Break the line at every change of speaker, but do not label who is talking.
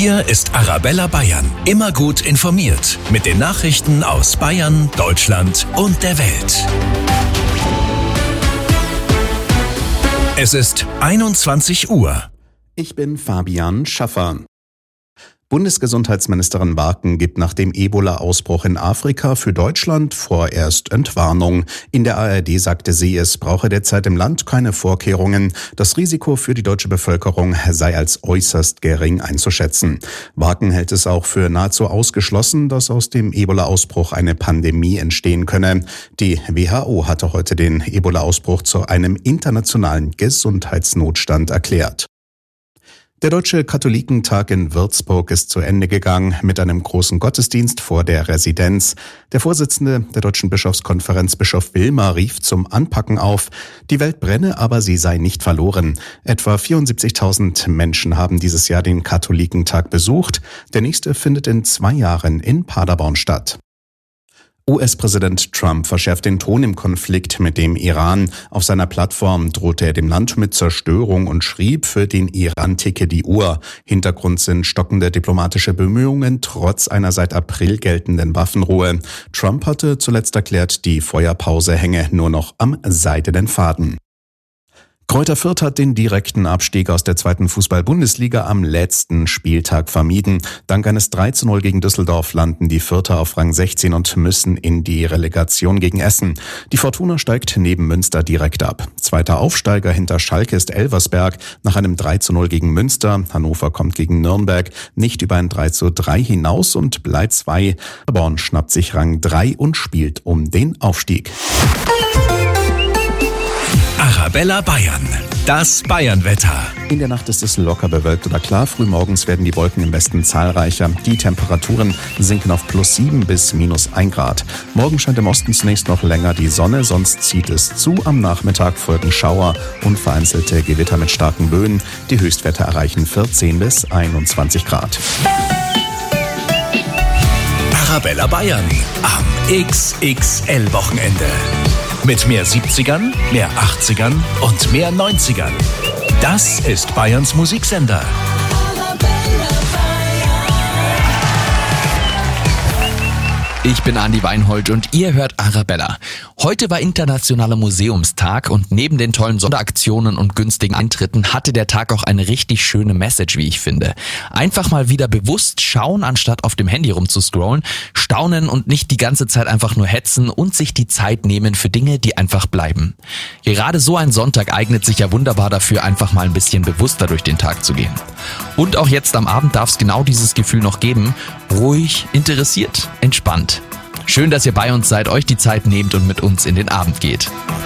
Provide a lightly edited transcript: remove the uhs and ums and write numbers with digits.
Hier ist Arabella Bayern. Immer gut informiert mit den Nachrichten aus Bayern, Deutschland und der Welt. Es ist 21 Uhr.
Ich bin Fabian Schaffer. Bundesgesundheitsministerin Barken gibt nach dem Ebola-Ausbruch in Afrika für Deutschland vorerst Entwarnung. In der ARD sagte sie, es brauche derzeit im Land keine Vorkehrungen. Das Risiko für die deutsche Bevölkerung sei als äußerst gering einzuschätzen. Barken hält es auch für nahezu ausgeschlossen, dass aus dem Ebola-Ausbruch eine Pandemie entstehen könne. Die WHO hatte heute den Ebola-Ausbruch zu einem internationalen Gesundheitsnotstand erklärt. Der Deutsche Katholikentag in Würzburg ist zu Ende gegangen mit einem großen Gottesdienst vor der Residenz. Der Vorsitzende der Deutschen Bischofskonferenz, Bischof Wilmer, rief zum Anpacken auf. Die Welt brenne, aber sie sei nicht verloren. Etwa 74.000 Menschen haben dieses Jahr den Katholikentag besucht. Der nächste findet in 2 Jahren in Paderborn statt. US-Präsident Trump verschärft den Ton im Konflikt mit dem Iran. Auf seiner Plattform drohte er dem Land mit Zerstörung und schrieb, für den Iran ticke die Uhr. Hintergrund sind stockende diplomatische Bemühungen trotz einer seit April geltenden Waffenruhe. Trump hatte zuletzt erklärt, die Feuerpause hänge nur noch am seidenen Faden. Greuther Fürth hat den direkten Abstieg aus der 2. Fußball-Bundesliga am letzten Spieltag vermieden. Dank eines 3:0 gegen Düsseldorf landen die Fürther auf Rang 16 und müssen in die Relegation gegen Essen. Die Fortuna steigt neben Münster direkt ab. Zweiter Aufsteiger hinter Schalke ist Elversberg nach einem 3:0 gegen Münster. Hannover kommt gegen Nürnberg nicht über ein 3:3 hinaus und bleibt 2. Paderborn schnappt sich Rang 3 und spielt um den Aufstieg.
Arabella Bayern, das Bayernwetter.
In der Nacht ist es locker bewölkt oder klar. Frühmorgens werden die Wolken im Westen zahlreicher. Die Temperaturen sinken auf +7 bis -1 Grad. Morgen scheint im Osten zunächst noch länger die Sonne, sonst zieht es zu. Am Nachmittag folgen Schauer und vereinzelte Gewitter mit starken Böen. Die Höchstwerte erreichen 14 bis 21 Grad.
Arabella Bayern am XXL-Wochenende. Mit mehr 70ern, mehr 80ern und mehr 90ern. Das ist Bayerns Musiksender.
Ich bin Andi Weinhold und ihr hört Arabella. Heute war Internationaler Museumstag und neben den tollen Sonderaktionen und günstigen Eintritten hatte der Tag auch eine richtig schöne Message, wie ich finde. Einfach mal wieder bewusst schauen, anstatt auf dem Handy rumzuscrollen, staunen und nicht die ganze Zeit einfach nur hetzen und sich die Zeit nehmen für Dinge, die einfach bleiben. Gerade so ein Sonntag eignet sich ja wunderbar dafür, einfach mal ein bisschen bewusster durch den Tag zu gehen. Und auch jetzt am Abend darf es genau dieses Gefühl noch geben. Ruhig, interessiert, entspannt. Schön, dass ihr bei uns seid, euch die Zeit nehmt und mit uns in den Abend geht.